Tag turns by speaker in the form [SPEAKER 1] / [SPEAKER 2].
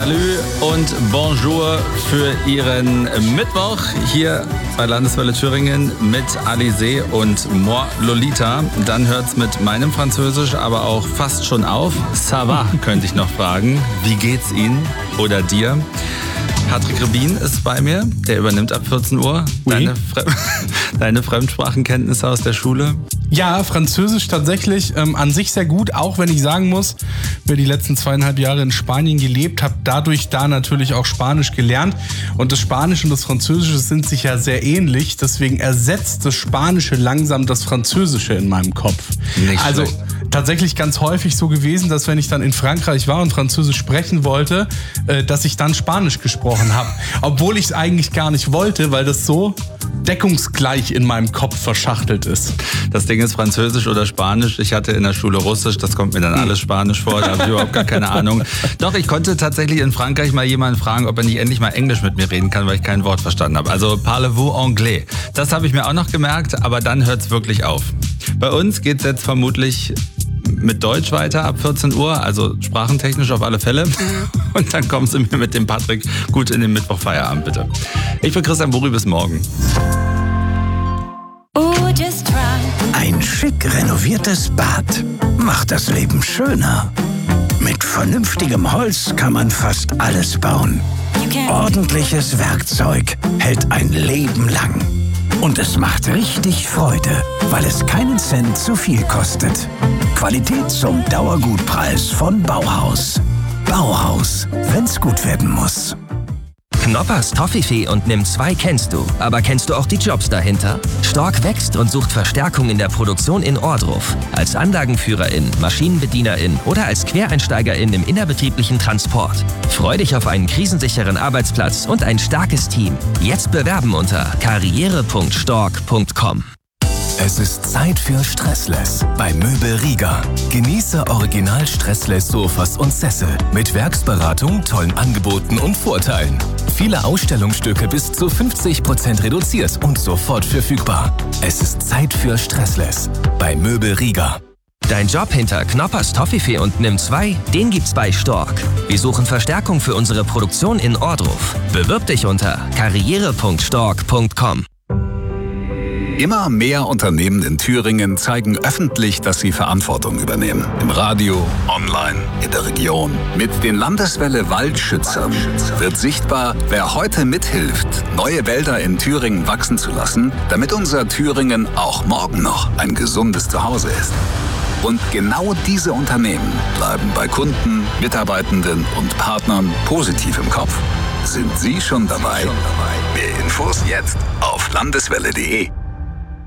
[SPEAKER 1] Salü und Bonjour für Ihren Mittwoch hier bei Landeswelle Thüringen mit Alizé und Moi Lolita. Dann hört's mit meinem Französisch aber auch fast schon auf. Ça va, könnte ich noch fragen. Wie geht's Ihnen oder dir? Patrick Rebin ist bei mir, der übernimmt ab 14 Uhr.
[SPEAKER 2] Oui.
[SPEAKER 1] Deine Fremdsprachenkenntnisse aus der Schule?
[SPEAKER 2] Ja, Französisch tatsächlich an sich sehr gut, auch wenn ich sagen muss, wer die letzten 2,5 Jahre in Spanien gelebt, habe dadurch da natürlich auch Spanisch gelernt. Und das Spanische und das Französische sind sich ja sehr ähnlich, deswegen ersetzt das Spanische langsam das Französische in meinem Kopf.
[SPEAKER 1] Nicht
[SPEAKER 2] also
[SPEAKER 1] schlecht.
[SPEAKER 2] Tatsächlich ganz häufig so gewesen, dass wenn ich dann in Frankreich war und Französisch sprechen wollte, dass ich dann Spanisch gesprochen habe. Obwohl ich es eigentlich gar nicht wollte, weil das so deckungsgleich in meinem Kopf verschachtelt ist.
[SPEAKER 1] Das Ding ist Französisch oder Spanisch. Ich hatte in der Schule Russisch, das kommt mir dann alles Spanisch vor, da habe ich überhaupt gar keine Ahnung. Doch, ich konnte tatsächlich in Frankreich mal jemanden fragen, ob er nicht endlich mal Englisch mit mir reden kann, weil ich kein Wort verstanden habe. Also parlez-vous anglais. Das habe ich mir auch noch gemerkt, aber dann hört es wirklich auf. Bei uns geht es jetzt vermutlich mit Deutsch weiter ab 14 Uhr, also sprachentechnisch auf alle Fälle. Und dann kommen Sie mir mit dem Patrick gut in den Mittwoch-Feierabend, bitte. Ich bin Christian Burri, bis morgen.
[SPEAKER 3] Ein schick renoviertes Bad macht das Leben schöner. Mit vernünftigem Holz kann man fast alles bauen. Ordentliches Werkzeug hält ein Leben lang. Und es macht richtig Freude, weil es keinen Cent zu viel kostet. Qualität zum Dauergutpreis von Bauhaus. Bauhaus, wenn's gut werden muss.
[SPEAKER 4] Knoppers, Toffifee und Nimm2 kennst du. Aber kennst du auch die Jobs dahinter? Stork wächst und sucht Verstärkung in der Produktion in Ohrdruf. Als Anlagenführerin, Maschinenbedienerin oder als Quereinsteigerin im innerbetrieblichen Transport. Freu dich auf einen krisensicheren Arbeitsplatz und ein starkes Team. Jetzt bewerben unter karriere.stork.com.
[SPEAKER 5] Es ist Zeit für Stressless bei Möbel Rieger. Genieße original Stressless Sofas und Sessel mit Werksberatung, tollen Angeboten und Vorteilen. Viele Ausstellungsstücke bis zu 50% reduziert und sofort verfügbar. Es ist Zeit für Stressless bei Möbel Rieger.
[SPEAKER 4] Dein Job hinter Knoppers, Toffifee und Nimm2, den gibt's bei Stork. Wir suchen Verstärkung für unsere Produktion in Ohrdruf. Bewirb dich unter karriere.stork.com.
[SPEAKER 6] Immer mehr Unternehmen in Thüringen zeigen öffentlich, dass sie Verantwortung übernehmen. Im Radio, online, in der Region. Mit den Landeswelle Waldschützern wird sichtbar, wer heute mithilft, neue Wälder in Thüringen wachsen zu lassen, damit unser Thüringen auch morgen noch ein gesundes Zuhause ist. Und genau diese Unternehmen bleiben bei Kunden, Mitarbeitenden und Partnern positiv im Kopf. Sind Sie schon dabei? Mehr Infos jetzt auf landeswelle.de.